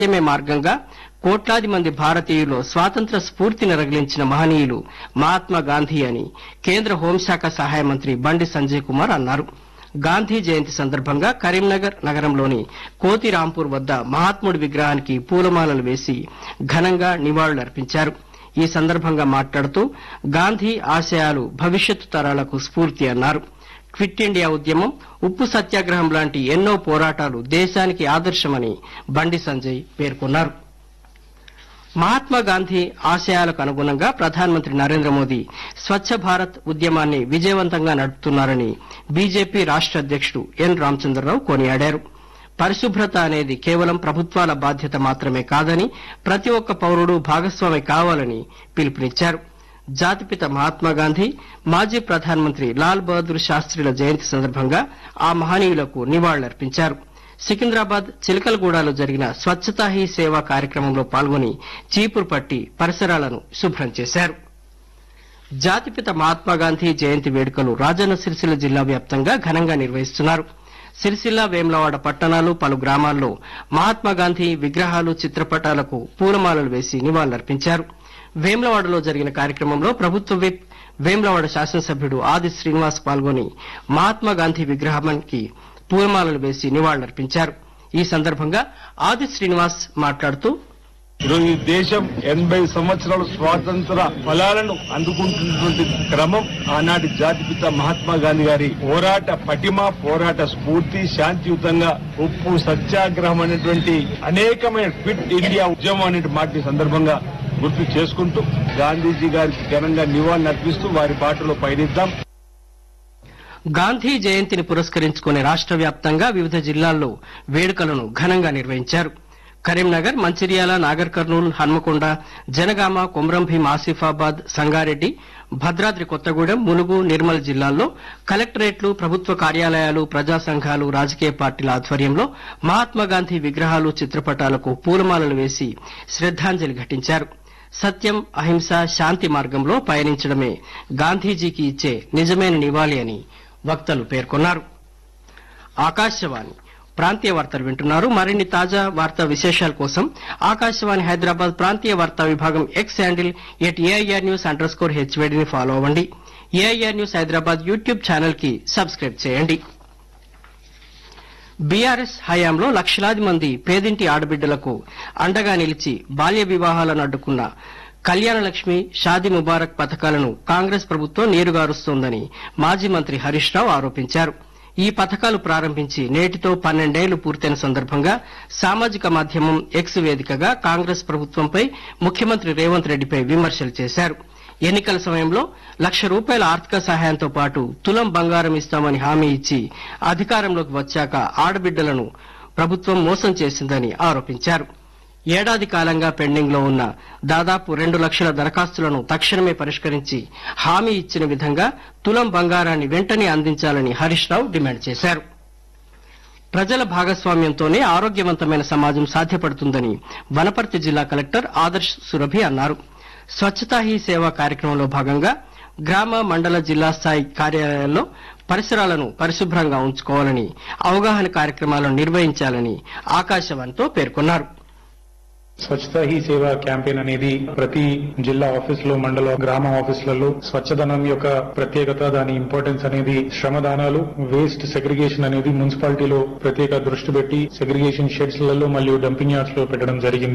మార్గంగా కోట్లాది మంది భారతీయులు స్వాతంత్ర్య స్ఫూర్తిని రగిలించిన మహనీయులు మహాత్మా గాంధీ అని కేంద్ర హోంశాఖ సహాయ మంత్రి బండి సంజయ్ కుమార్ అన్నారు. గాంధీ జయంతి సందర్భంగా కరీంనగర్ నగరంలోని కోతిరాంపూర్ వద్ద మహాత్ముడి విగ్రహానికి పూలమాలలు వేసి ఘనంగా నివాళులర్పించారు. ఈ సందర్భంగా మాట్లాడుతూ గాంధీ ఆశయాలు భవిష్యత్తు తరాలకు స్ఫూర్తి అన్నారు. క్విట్ ఇండియా ఉద్యమం, ఉప్పు సత్యాగ్రహం లాంటి ఎన్నో పోరాటాలు దేశానికి ఆదర్శమని బండి సంజయ్ పేర్కొన్నారు. మహాత్మా గాంధీ ఆశయాలకు అనుగుణంగా ప్రధానమంత్రి నరేంద్ర మోదీ స్వచ్ఛ భారత్ ఉద్యమాన్ని విజయవంతంగా నడుపుతున్నారని బీజేపీ రాష్ట అధ్యకుడు ఎన్ రామచంద్రరావు కొనియాడారు. పరిశుభ్రత అనేది కేవలం ప్రభుత్వాల బాధ్యత మాత్రమే కాదని ప్రతి ఒక్క పౌరుడు భాగస్వామి కావాలని పిలుపునిచ్చారు. జాతిపిత మహాత్మాగాంధీ, మాజీ ప్రధానమంత్రి లాల్ బహదూర్ శాస్త్రిల జయంతి సందర్భంగా ఆ మహనీయులకు నివాళులర్పించారు. సికింద్రాబాద్ చిలకలగూడలో జరిగిన స్వచ్ఛతా హీ సేవ కార్యక్రమంలో పాల్గొని చీపురు పట్టి పరిసరాలను శుభ్రం చేశారు. జాతిపిత మహాత్మాగాంధీ జయంతి వేడుకలు రాజన్న సిరిసిల్ల జిల్లా వ్యాప్తంగా ఘనంగా నిర్వహిస్తున్నారు. సిరిసిల్ల, వేములవాడ పట్టణాలు, పలు గ్రామాల్లో మహాత్మాగాంధీ విగ్రహాలు, చిత్రపటాలకు పూలమాలలు వేసి నివాళులర్పించారు. వేములవాడలో జరిగిన కార్యక్రమంలో ప్రభుత్వ విప్, వేములవాడ శాసనసభ్యుడు ఆది శ్రీనివాస్ పాల్గొని మహాత్మాగాంధీ విగ్రహానికి పూలమాలలు వేసి నివాళులర్పించారు. ఈ సందర్భంగా ఆది శ్రీనివాస్ మాట్లాడుతూ, ఈరోజు ఈ దేశం 80 సంవత్సరాల స్వాతంత్ర ఫలాలను అందుకుంటున్నటువంటి క్రమం ఆనాటి జాతిపిత మహాత్మా గాంధీ గారి పోరాట పటిమ, పోరాట స్ఫూర్తి, శాంతియుతంగా ఉప్పు సత్యాగ్రహం అనేటువంటి అనేకమైన క్విట్ ఇండియా ఉద్యమం అనే మాటి సందర్భంగా గుర్తు చేసుకుంటూ గాంధీజీ గారికి ఘనంగా నివాళులు అర్పిస్తూ వారి బాటలో పయనిద్దాం. గాంధీ జయంతిని పురస్కరించుకుని రాష్ట వ్యాప్తంగా వివిధ జిల్లాల్లో వేడుకలను ఘనంగా నిర్వహించారు. కరీంనగర్, మంచిర్యాల, నాగర్ కర్నూల్, హన్మకొండ, జనగామ, కొమ్రంభీం, ఆసిఫాబాద్, సంగారెడ్డి, భద్రాద్రి కొత్తగూడెం, ములుగు, నిర్మల్ జిల్లాల్లో కలెక్టరేట్లు, ప్రభుత్వ కార్యాలయాలు, ప్రజా సంఘాలు, రాజకీయ పార్టీల ఆధ్వర్యంలో మహాత్మాగాంధీ విగ్రహాలు, చిత్రపటాలకు పూలమాలలు వేసి శ్రద్దాంజలి ఘటించారు. సత్యం, అహింస, శాంతి మార్గంలో పయనించడమే గాంధీజీకి ఇచ్చే నిజమైన నివాళి అని వక్తలు పేర్కొన్నారు. ఆకాశవాణి ప్రాంతీయ వార్తలు వింటున్నారు. మరిన్ని తాజా వార్తా విశేషాల కోసం ఆకాశవాణి హైదరాబాద్ ప్రాంతీయ వార్తా విభాగం ఎక్స్ హ్యాండిల్ @AIR News_HVD ని ఫాలో అవ్వండి. AIR News Hyderabad YouTube channel కి సబ్స్క్రైబ్ చేయండి. బీఆర్ఎస్ హయాంలో లక్షలాది మంది పేదింటి ఆడబిడ్డలకు అండగా నిలిచి బాల్య వివాహాలను అడ్డుకున్న కళ్యాణలక్ష్మి, షాదీ ముబారక్ పథకాలను కాంగ్రెస్ ప్రభుత్వం నీరుగారుస్తోందని మాజీ మంత్రి హరీష్ రావు ఆరోపించారు. ఈ పథకాలు ప్రారంభించి నేటితో 12 ఏళ్లు పూర్తయిన సందర్భంగా సామాజిక మాధ్యమం ఎక్స్ వేదికగా కాంగ్రెస్ ప్రభుత్వంపై ముఖ్యమంత్రి రేవంత్ రెడ్డిపై విమర్శలు చేశారు. ఎన్నికల సమయంలో ₹1,00,000 ఆర్థిక సహాయంతో పాటు తులం బంగారం ఇస్తామని హామీ ఇచ్చి అధికారంలోకి వచ్చాక ఆడబిడ్డలను ప్రభుత్వం మోసం చేసిందని ఆరోపించారు. ఏడాది కాలంగా పెండింగ్ లో ఉన్న దాదాపు 2 లక్షల దరఖాస్తులను తక్షణమే పరిష్కరించి హామీ ఇచ్చిన విధంగా తులం బంగారాన్ని వెంటనే అందించాలని హరీష్ రావు డిమాండ్ చేశారు. ప్రజల భాగస్వామ్యంతోనే ఆరోగ్యవంతమైన సమాజం సాధ్యపడుతుందని వనపర్తి జిల్లా కలెక్టర్ ఆదర్శ్ సురభి అన్నారు. స్వచ్ఛతా హీ సేవ కార్యక్రమంలో భాగంగా గ్రామ, మండల, జిల్లా స్థాయి కార్యాలయాల్లో పరిసరాలను పరిశుభ్రంగా ఉంచుకోవాలని, అవగాహన కార్యక్రమాలను నిర్వహించాలని ఆకాశవాణితో పేర్కొన్నారు. స్వచ్ఛతా హీ సేవ క్యాంపెయిన్ అనేది ప్రతి జిల్లా ఆఫీస్ లో, మండల, గ్రామ ఆఫీసులలో స్వచ్ఛదనం యొక్క ప్రత్యేకత, దాని ఇంపార్టెన్స్ అనేది, శ్రమదానాలు, వేస్ట్ సెగ్రిగేషన్ అనేది మున్సిపాలిటీలో ప్రత్యేక దృష్టి పెట్టి సెగ్రిగేషన్ షెడ్స్ లలో మరియు డంపింగ్ యార్డ్స్ లో పెట్టడం జరిగింది.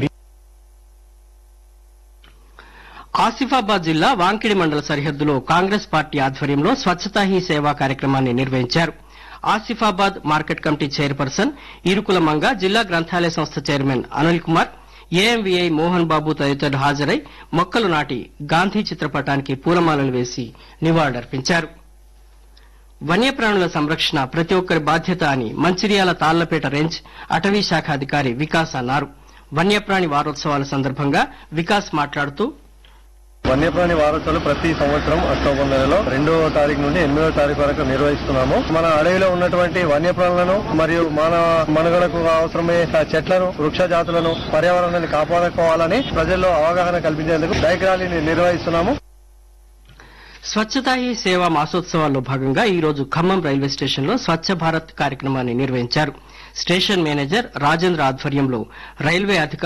ఆసిఫాబాద్ జిల్లా వాంకిడి మండల సరిహద్దులో కాంగ్రెస్ పార్టీ ఆధ్వర్యంలో స్వచ్ఛతా హీ సేవ కార్యక్రమాన్ని నిర్వహించారు. ఆసిఫాబాద్ మార్కెట్ కమిటీ చైర్పర్సన్ ఇరుకుల మంగ, జిల్లా గ్రంథాలయ సంస్థ చైర్మన్ అనిల్ కుమార్, ఏఎంవీఐ మోహన్ బాబు తదితరులు హాజరై మొక్కలు నాటి గాంధీ చిత్రపటానికి పూలమాలలు వేసి నివాళులర్పించారు. వన్యప్రాణుల సంరక్షణ ప్రతి ఒక్కరి బాధ్యత అని మంచిర్యాల తాళ్లపేట రేంజ్ అటవీ శాఖ అధికారి వికాస్ అన్నారు. వన్యప్రాణి వారోత్సవాల సందర్భంగా వికాస్ మాట్లాడుతూ, వన్యప్రాణి వారోత్సవాలు ప్రతి సంవత్సరం అక్టోబర్ నెలలో 2వ తారీఖు నుండి 8వ తారీఖు వరకు నిర్వహిస్తున్నాము. మన అడవిలో ఉన్నటువంటి వన్యప్రాణులను మరియు మానవ మనుగడకు అవసరమయ్యే చెట్లను, వృక్ష జాతులను, పర్యావరణాన్ని కాపాడుకోవాలని ప్రజల్లో అవగాహన కల్పించేందుకు బైక్ ర్యాలీని నిర్వహిస్తున్నాము. స్వచ్ఛతా హీ సేవా మాసోత్సవాల్లో భాగంగా ఈ రోజు ఖమ్మం రైల్వే స్టేషన్లో స్వచ్ఛ భారత్ కార్యక్రమాన్ని నిర్వహించారు. స్టేషన్ మేనేజర్ రాజేంద్ర ఆధ్వర్యంలో రైల్వే అధికారులు